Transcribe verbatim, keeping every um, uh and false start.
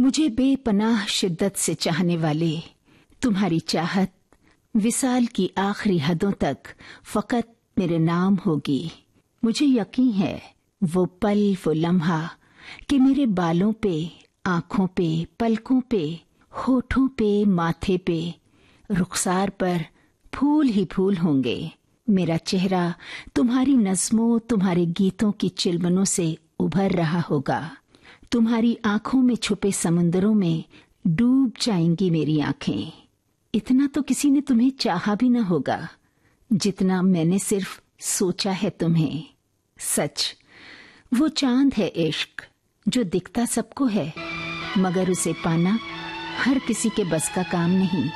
मुझे बेपनाह शिद्दत से चाहने वाले, तुम्हारी चाहत विसाल की आखिरी हदों तक फकत मेरे नाम होगी। मुझे यकीन है वो पल, वो लम्हा कि मेरे बालों पे, आंखों पे, पलकों पे, होठों पे, माथे पे, रुखसार पर फूल ही फूल होंगे। मेरा चेहरा तुम्हारी नज़्मों, तुम्हारे गीतों की चिलमनों से उभर रहा होगा। तुम्हारी आंखों में छुपे समुंदरों में डूब जाएंगी मेरी आंखें। इतना तो किसी ने तुम्हें चाहा भी न होगा जितना मैंने सिर्फ सोचा है तुम्हें। सच, वो चांद है इश्क जो दिखता सबको है, मगर उसे पाना हर किसी के बस का काम नहीं।